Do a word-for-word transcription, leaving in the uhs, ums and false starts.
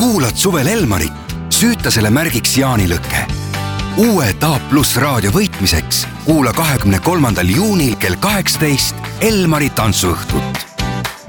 kuulad suvel Elmarit, süüta selle märgiks jaanilõkke. Uue T A Plus raadio võitmiseks kuula kahekümne kolmandal juunil kell kaheksateist Elmari tantsuõhtut.